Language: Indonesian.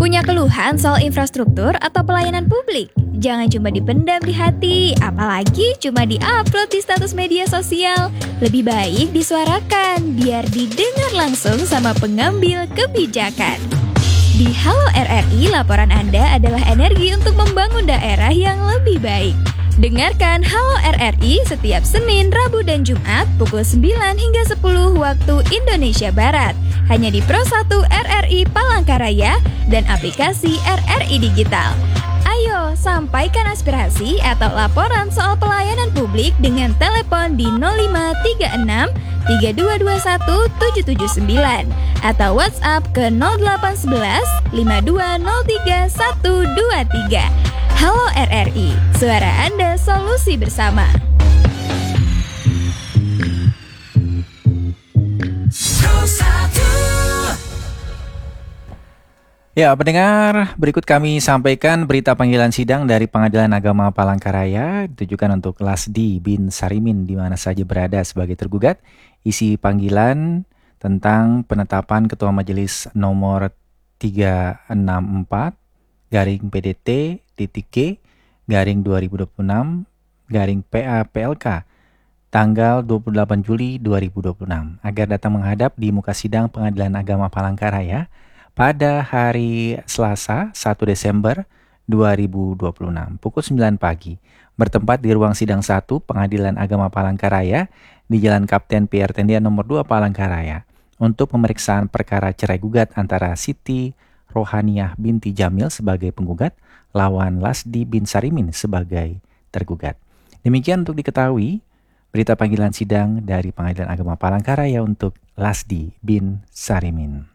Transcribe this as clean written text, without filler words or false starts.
Punya keluhan soal infrastruktur atau pelayanan publik? Jangan cuma dipendam di hati, apalagi cuma di-upload di status media sosial. Lebih baik disuarakan, biar didengar langsung sama pengambil kebijakan. Di Halo RRI, laporan Anda adalah energi untuk membangun daerah yang lebih baik. Dengarkan Halo RRI setiap Senin, Rabu, dan Jumat pukul 9 hingga 10 waktu Indonesia Barat. Hanya di Pro 1 RRI Palangkaraya dan aplikasi RRI Digital. Ayo, sampaikan aspirasi atau laporan soal pelayanan publik dengan telepon di 0536 3221 779 atau WhatsApp ke 0811 5203 123. Halo RRI, suara Anda, solusi bersama. Ya, pendengar, berikut kami sampaikan berita panggilan sidang dari Pengadilan Agama Palangkaraya ditujukan untuk Lasdi bin Sarimin di mana saja berada sebagai tergugat. Isi panggilan tentang penetapan Ketua Majelis nomor 364 garing PDT titik G garing 2026 garing PA PLK tanggal 28 Juli 2026 agar datang menghadap di muka sidang Pengadilan Agama Palangkaraya pada hari Selasa 1 Desember 2026 pukul 9 pagi bertempat di ruang sidang 1 Pengadilan Agama Palangkaraya di Jalan Kapten PR Tendian nomor 2 Palangkaraya untuk pemeriksaan perkara cerai gugat antara Siti Rohaniah binti Jamil sebagai penggugat lawan Lasdi bin Sarimin sebagai tergugat. Demikian untuk diketahui berita panggilan sidang dari Pengadilan Agama Palangkaraya untuk Lasdi bin Sarimin.